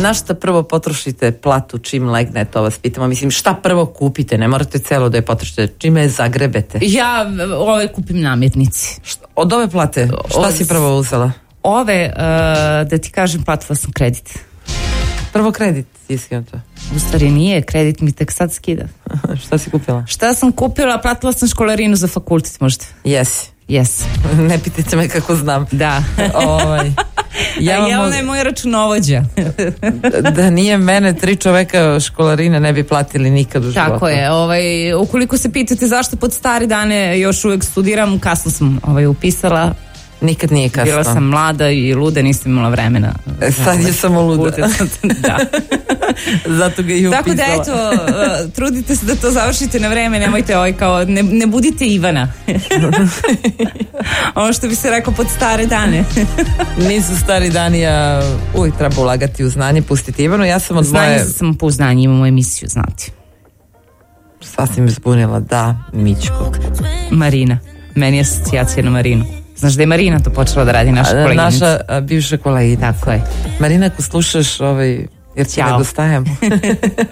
Na šta prvo potrošite platu čim legne, to vas pitamo. Mislim, šta prvo kupite? Ne morate celo da je potrošite. Čime je zagrebete? Ja kupim namirnici. Od ove plate, šta si prvo uzela? Da ti kažem, platila sam kredit. Prvo kredit ti skinuto? U stvari nije, kredit mi tek sad skida. Šta si kupila? Šta sam kupila? Platila sam školarinu za fakultet možda. Jesi. Yes. Ne pitajte me kako znam. Da. Jelena je moj računovođa. Da nije mene, 3 čoveka školarine ne bi platili nikad u životu. Tako je. Ukoliko se pitate zašto pod stare dane još uvek studiram, kasno sam upisala. Nikad nije kasno. Bila sam mlada i luda, nisam imala vremena. Sad je samo luda. Da. Zato ga i upisala. Tako da trudite se da to završite na vreme, nemojte ne budite Ivana. Ono što bi se rekao pod stare dane. Nisu stari dani, a uvijek treba ulagati u znanje, pustiti Ivanu. Ja sam od znanje za samopouzdanje, imamo emisiju, znati. Sasvim zbunila, da, Mićko. Marina, meni je asocijacija na Marinu. Znaš da je Marina to počela da radi, naša koleginica. Naša bivša koleginica. Tako je. Marina, ako slušaš, jer ti nedostajemo.